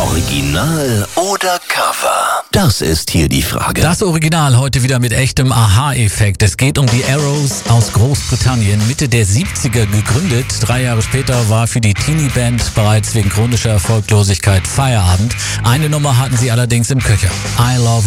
Original oder Cover? Das ist hier die Frage. Das Original heute wieder mit echtem Aha-Effekt. Es geht um die Arrows aus Großbritannien, Mitte der 70er gegründet. 3 Jahre später war für die Teenie-Band bereits wegen chronischer Erfolglosigkeit Feierabend. Eine Nummer hatten sie allerdings im Köcher. I Love